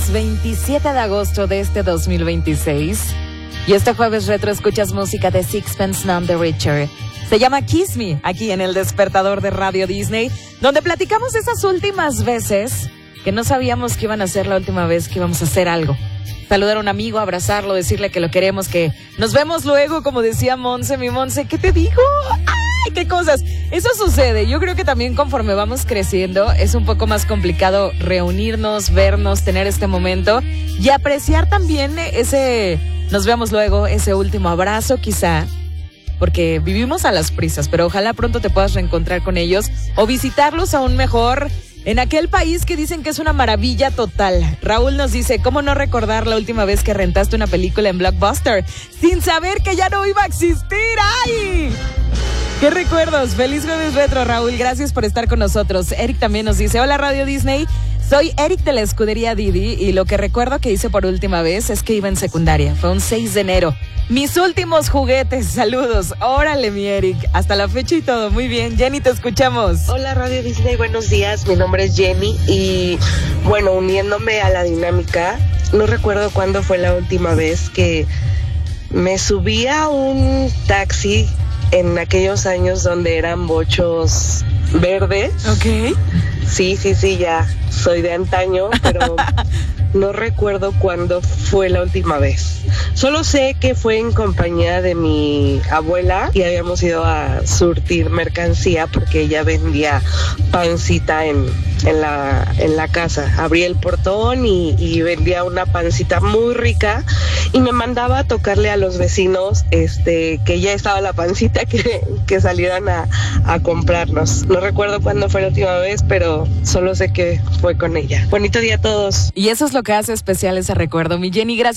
jueves 27 de agosto de este 2026. Y este jueves retro escuchas música de Sixpence None the Richer. Se llama Kiss Me, aquí en El Despertador de Radio Disney, donde platicamos de esas últimas veces que no sabíamos que iban a ser la última vez que íbamos a hacer algo. Saludar a un amigo, abrazarlo, decirle que lo queremos, que nos vemos luego, como decía Monse, mi Monse, ¿qué te digo? ¡Ay, qué cosas! Eso sucede. Yo creo que también conforme vamos creciendo es un poco más complicado reunirnos, vernos, tener este momento y apreciar también ese nos vemos luego, ese último abrazo quizá, porque vivimos a las prisas, pero ojalá pronto te puedas reencontrar con ellos o visitarlos aún mejor en aquel país que dicen que es una maravilla total. Raúl nos dice, ¿cómo no recordar la última vez que rentaste una película en Blockbuster sin saber que ya no iba a existir? ¡Ay! ¡Qué recuerdos! Feliz jueves retro, Raúl. Gracias por estar con nosotros. Eric también nos dice, hola Radio Disney, soy Eric de la escudería Didi y lo que recuerdo que hice por última vez es que iba en secundaria. Fue un 6 de enero. Mis últimos juguetes, saludos. Órale, mi Eric. Hasta la fecha y todo. Muy bien. Jenny, te escuchamos. Hola, Radio Disney. Buenos días. Mi nombre es Jenny y, bueno, uniéndome a la dinámica, no recuerdo cuándo fue la última vez que me subí a un taxi en aquellos años donde eran bochos verdes. Ok. Sí, ya soy de antaño, pero no recuerdo cuándo fue la última vez. Solo sé que fue en compañía de mi abuela y habíamos ido a surtir mercancía porque ella vendía pancita en la casa. Abrí el portón y vendía una pancita muy rica y me mandaba a tocarle a los vecinos que ya estaba la pancita que salieran a comprarnos. No recuerdo cuándo fue la última vez, pero solo sé que fue con ella. Bonito día a todos. Y eso es lo que hace especial ese recuerdo. Mi Jenny, gracias